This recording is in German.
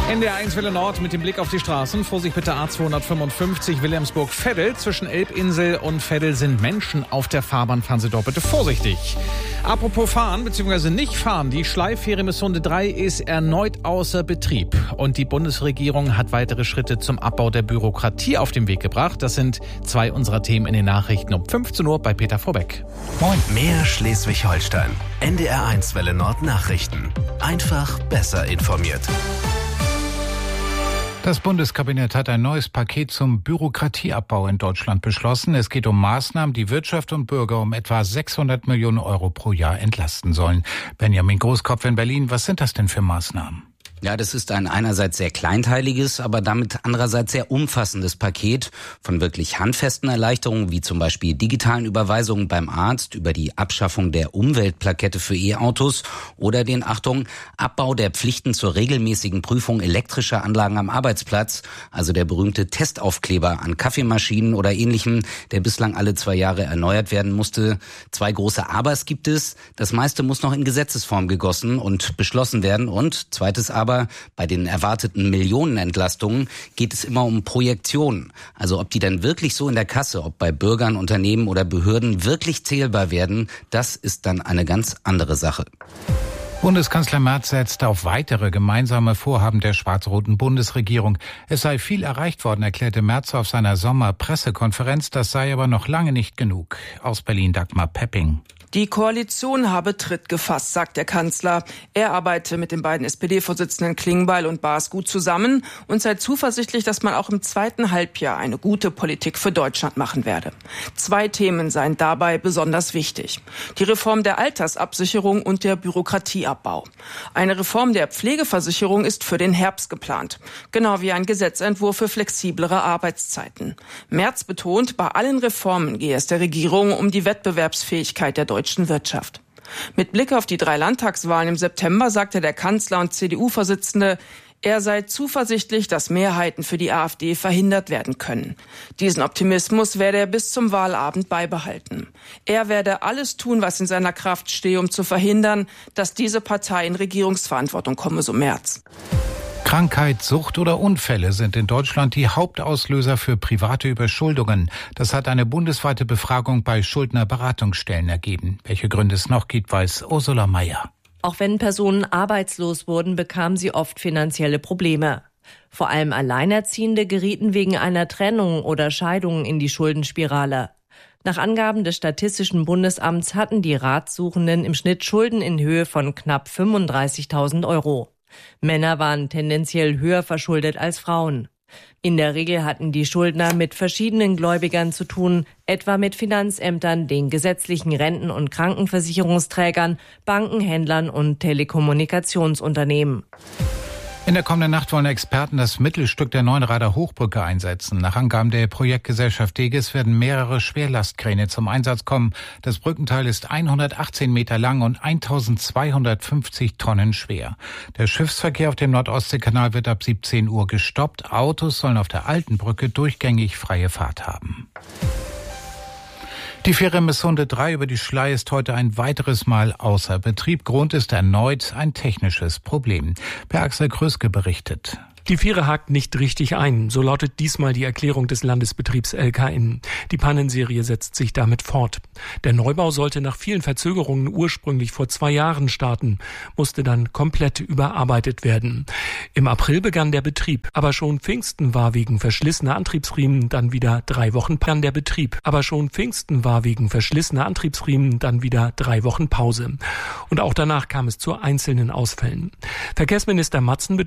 NDR 1 Welle Nord mit dem Blick auf die Straßen. Vorsicht bitte A255 Wilhelmsburg-Veddel. Zwischen Elbinsel und Veddel sind Menschen auf der Fahrbahn. Fahren Sie dort bitte vorsichtig. Apropos fahren bzw. nicht fahren. Die Schleiffähre Missonde 3 ist erneut außer Betrieb. Und die Bundesregierung hat weitere Schritte zum Abbau der Bürokratie auf den Weg gebracht. Das sind zwei unserer Themen in den Nachrichten um 15 Uhr bei Peter Vorbeck. Moin. Mehr Schleswig-Holstein. NDR 1 Welle Nord Nachrichten. Einfach besser informiert. Das Bundeskabinett hat ein neues Paket zum Bürokratieabbau in Deutschland beschlossen. Es geht um Maßnahmen, die Wirtschaft und Bürger um etwa 600 Millionen Euro pro Jahr entlasten sollen. Benjamin Großkopf in Berlin, was sind das denn für Maßnahmen? Ja, das ist ein einerseits sehr kleinteiliges, aber damit andererseits sehr umfassendes Paket von wirklich handfesten Erleichterungen, wie zum Beispiel digitalen Überweisungen beim Arzt, über die Abschaffung der Umweltplakette für E-Autos oder den, Achtung, Abbau der Pflichten zur regelmäßigen Prüfung elektrischer Anlagen am Arbeitsplatz, also der berühmte Testaufkleber an Kaffeemaschinen oder Ähnlichem, der bislang alle 2 Jahre erneuert werden musste. 2 große Abers gibt es. Das meiste muss noch in Gesetzesform gegossen und beschlossen werden. Und zweites Aber, bei den erwarteten Millionenentlastungen geht es immer um Projektionen. Also ob die dann wirklich so in der Kasse, ob bei Bürgern, Unternehmen oder Behörden wirklich zählbar werden, das ist dann eine ganz andere Sache. Bundeskanzler Merz setzt auf weitere gemeinsame Vorhaben der schwarz-roten Bundesregierung. Es sei viel erreicht worden, erklärte Merz auf seiner Sommerpressekonferenz. Das sei aber noch lange nicht genug. Aus Berlin Dagmar Pepping. Die Koalition habe Tritt gefasst, sagt der Kanzler. Er arbeite mit den beiden SPD-Vorsitzenden Klingbeil und Baas gut zusammen und sei zuversichtlich, dass man auch im zweiten Halbjahr eine gute Politik für Deutschland machen werde. 2 Themen seien dabei besonders wichtig: die Reform der Altersabsicherung und der Bürokratieabbau. Eine Reform der Pflegeversicherung ist für den Herbst geplant, genau wie ein Gesetzentwurf für flexiblere Arbeitszeiten. Merz betont, bei allen Reformen gehe es der Regierung um die Wettbewerbsfähigkeit der deutschen Wirtschaft. Mit Blick auf die 3 Landtagswahlen im September sagte der Kanzler und CDU-Vorsitzende, er sei zuversichtlich, dass Mehrheiten für die AfD verhindert werden können. Diesen Optimismus werde er bis zum Wahlabend beibehalten. Er werde alles tun, was in seiner Kraft stehe, um zu verhindern, dass diese Partei in Regierungsverantwortung komme, so Merz. Krankheit, Sucht oder Unfälle sind in Deutschland die Hauptauslöser für private Überschuldungen. Das hat eine bundesweite Befragung bei Schuldnerberatungsstellen ergeben. Welche Gründe es noch gibt, weiß Ursula Mayer. Auch wenn Personen arbeitslos wurden, bekamen sie oft finanzielle Probleme. Vor allem Alleinerziehende gerieten wegen einer Trennung oder Scheidung in die Schuldenspirale. Nach Angaben des Statistischen Bundesamts hatten die Ratsuchenden im Schnitt Schulden in Höhe von knapp 35.000 Euro. Männer waren tendenziell höher verschuldet als Frauen. In der Regel hatten die Schuldner mit verschiedenen Gläubigern zu tun, etwa mit Finanzämtern, den gesetzlichen Renten- und Krankenversicherungsträgern, Banken, Händlern und Telekommunikationsunternehmen. In der kommenden Nacht wollen Experten das Mittelstück der Neunrader Hochbrücke einsetzen. Nach Angaben der Projektgesellschaft Degis werden mehrere Schwerlastkräne zum Einsatz kommen. Das Brückenteil ist 118 Meter lang und 1250 Tonnen schwer. Der Schiffsverkehr auf dem Nordostseekanal wird ab 17 Uhr gestoppt. Autos sollen auf der alten Brücke durchgängig freie Fahrt haben. Die Fähre Missonde 3 über die Schlei ist heute ein weiteres Mal außer Betrieb. Grund ist erneut ein technisches Problem. Per Axel Kröske berichtet. Die Fähre hakt nicht richtig ein, so lautet diesmal die Erklärung des Landesbetriebs LKN. Die Pannenserie setzt sich damit fort. Der Neubau sollte nach vielen Verzögerungen ursprünglich vor 2 Jahren starten, musste dann komplett überarbeitet werden. Im April begann der Betrieb, aber schon Pfingsten war wegen verschlissener Antriebsriemen dann wieder 3 Wochen Pause. Und auch danach kam es zu einzelnen Ausfällen. Verkehrsminister Matzen